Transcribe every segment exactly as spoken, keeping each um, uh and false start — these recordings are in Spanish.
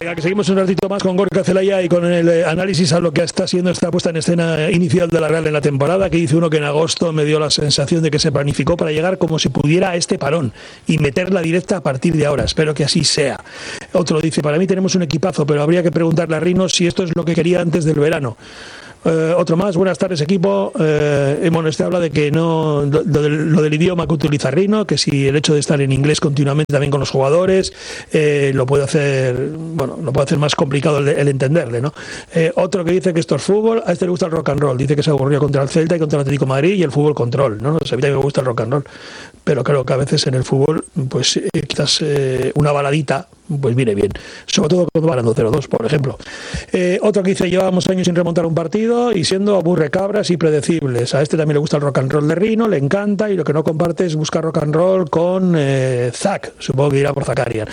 Venga, que seguimos un ratito más con Gorka Celaya y con el análisis a lo que está siendo esta puesta en escena inicial de la Real en la temporada, que dice uno que en agosto me dio la sensación de que se planificó para llegar como si pudiera a este parón y meterla directa a partir de ahora. Espero que así sea. Otro dice, para mí tenemos un equipazo, pero habría que preguntarle a Rino si esto es lo que quería antes del verano. Eh, otro más, buenas tardes equipo. Eh, bueno, este habla de que no lo, lo, del, lo del idioma que utiliza Rino, que si el hecho de estar en inglés continuamente también con los jugadores eh, lo puede hacer, bueno, lo puede hacer más complicado el, el entenderle, ¿no? Eh, otro que dice que esto es fútbol, a este le gusta el rock and roll, dice que se aburrió contra el Celta y contra el Atlético de Madrid y el fútbol control, ¿no? No sé, a mí también me gusta el rock and roll, pero creo que a veces en el fútbol, pues eh, quizás eh, una baladita pues viene bien, sobre todo cuando van ganando cero dos, por ejemplo. Eh, otro que dice, llevamos años sin remontar un partido y siendo aburrecabras y predecibles. A este también le gusta el rock and roll de Rino, le encanta, y lo que no comparte es buscar rock and roll con eh, Zac, supongo que irá por Zakarian.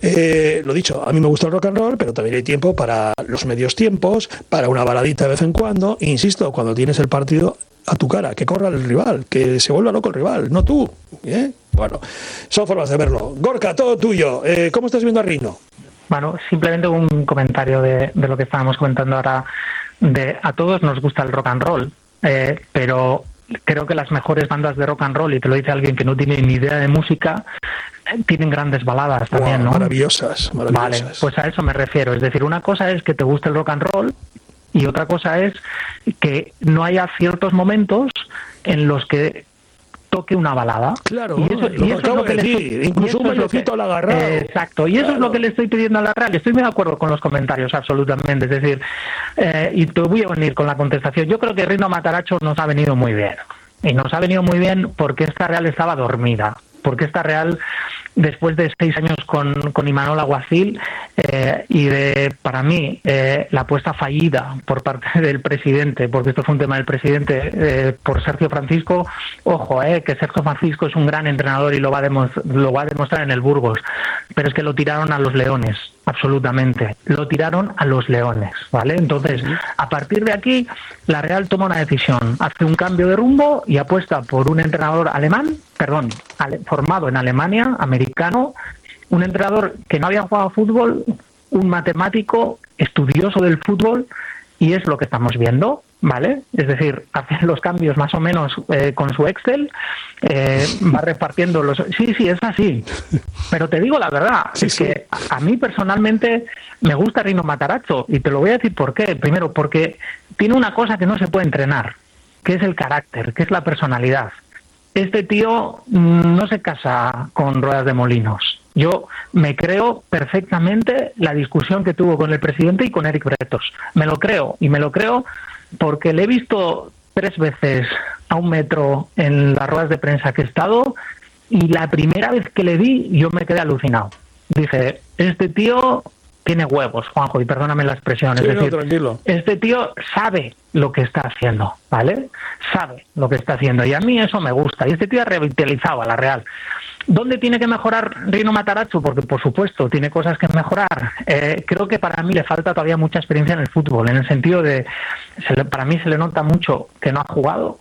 Eh, lo dicho, a mí me gusta el rock and roll, pero también hay tiempo para los medios tiempos, para una baladita de vez en cuando, e insisto, cuando tienes el partido a tu cara, que corra el rival, que se vuelva loco el rival, no tú, ¿eh? Bueno, son formas de verlo. Gorka, todo tuyo. Eh, ¿Cómo estás viendo a Rino? Bueno, simplemente un comentario de, de lo que estábamos comentando ahora. De, a todos nos gusta el rock and roll, eh, pero creo que las mejores bandas de rock and roll, y te lo dice alguien que no tiene ni idea de música, eh, tienen grandes baladas también, wow, ¿no? Maravillosas, maravillosas. Vale, pues a eso me refiero. Es decir, una cosa es que te guste el rock and roll y otra cosa es que no haya ciertos momentos en los que toque una balada. Claro, y eso, lo y eso es lo que decir, le estoy, incluso un melocito al agarrado. Eh, exacto, y eso claro. es lo que le estoy pidiendo a la Real. Estoy muy de acuerdo con los comentarios, absolutamente. Es decir, eh, y te voy a venir con la contestación. Yo creo que Rino Matarazzo nos ha venido muy bien. Y nos ha venido muy bien porque esta Real estaba dormida. Porque esta Real, después de seis años con, con Imanol Alguacil eh, y de, para mí, eh, la apuesta fallida por parte del presidente, porque esto fue un tema del presidente, eh, por Sergio Francisco, ojo, eh, que Sergio Francisco es un gran entrenador y lo va, a demos- lo va a demostrar en el Burgos, pero es que lo tiraron a los Leones, absolutamente, lo tiraron a los Leones, ¿vale? Entonces, a partir de aquí, la Real toma una decisión, hace un cambio de rumbo y apuesta por un entrenador alemán, perdón, ale- formado en Alemania, americano, un entrenador que no había jugado a fútbol, un matemático, estudioso del fútbol, y es lo que estamos viendo, ¿vale? Es decir, hace los cambios más o menos eh, con su Excel, eh, va repartiendo los... Sí, sí, es así, pero te digo la verdad, sí, es sí. que a mí personalmente me gusta Rino Matarazzo, y te lo voy a decir por qué. Primero, porque tiene una cosa que no se puede entrenar, que es el carácter, que es la personalidad. Este tío no se casa con ruedas de molinos. Yo me creo perfectamente la discusión que tuvo con el presidente y con Eric Bretos. Me lo creo, y me lo creo porque le he visto tres veces a un metro en las ruedas de prensa que he estado, y la primera vez que le vi yo me quedé alucinado. Dije, este tío tiene huevos, Juanjo, y perdóname la expresión. Sí, es decir, no, tranquilo. Este tío sabe lo que está haciendo, ¿vale? Sabe lo que está haciendo, y a mí eso me gusta. Y este tío ha revitalizado a la Real. ¿Dónde tiene que mejorar Rino Matarazzo? Porque, por supuesto, tiene cosas que mejorar. Eh, creo que para mí le falta todavía mucha experiencia en el fútbol, en el sentido de, se le, para mí se le nota mucho que no ha jugado.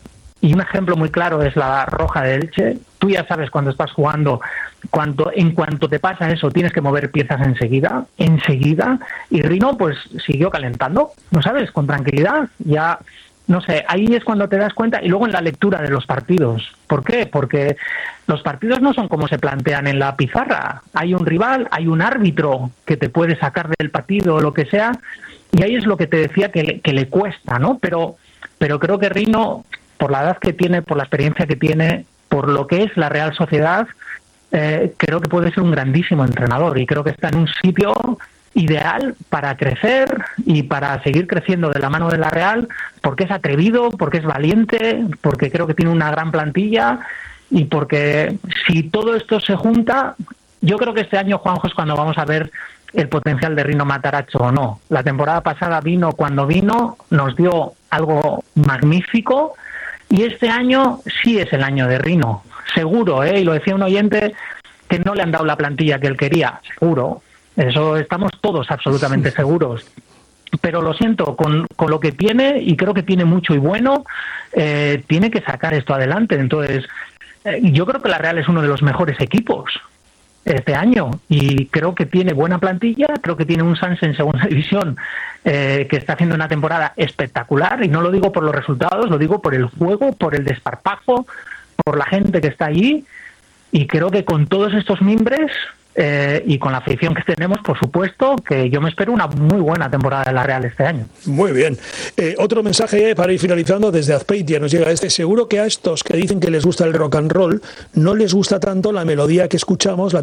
Y un ejemplo muy claro es la roja de Elche. Tú ya sabes cuando estás jugando, cuando, en cuanto te pasa eso, tienes que mover piezas enseguida, enseguida. Y Rino, pues, siguió calentando, ¿no sabes? Con tranquilidad. Ya, no sé, ahí es cuando te das cuenta. Y luego en la lectura de los partidos. ¿Por qué? Porque los partidos no son como se plantean en la pizarra. Hay un rival, hay un árbitro que te puede sacar del partido o lo que sea. Y ahí es lo que te decía que le, que le cuesta, ¿no? Pero, pero creo que Rino, por la edad que tiene, por la experiencia que tiene, por lo que es la Real Sociedad, eh, creo que puede ser un grandísimo entrenador, y creo que está en un sitio ideal para crecer y para seguir creciendo de la mano de la Real, porque es atrevido, porque es valiente, porque creo que tiene una gran plantilla, y porque si todo esto se junta, yo creo que este año, Juanjo, es cuando vamos a ver el potencial de Rino Matarazzo o no. La temporada pasada vino cuando vino, nos dio algo magnífico, y este año sí es el año de Rino, seguro, ¿eh? Y lo decía un oyente, que no le han dado la plantilla que él quería, seguro, eso estamos todos absolutamente seguros. Pero lo siento, con, con lo que tiene, y creo que tiene mucho y bueno, eh, tiene que sacar esto adelante. Entonces, eh, yo creo que la Real es uno de los mejores equipos. este año y creo que tiene buena plantilla, creo que tiene un Sanse en segunda división eh, que está haciendo una temporada espectacular, y no lo digo por los resultados, lo digo por el juego, por el desparpajo, por la gente que está allí, y creo que con todos estos mimbres eh, y con la afición que tenemos, por supuesto, que yo me espero una muy buena temporada de la Real este año. Muy bien. Eh, otro mensaje para ir finalizando desde Azpeitia nos llega este. Seguro que a estos que dicen que les gusta el rock and roll no les gusta tanto la melodía que escuchamos, la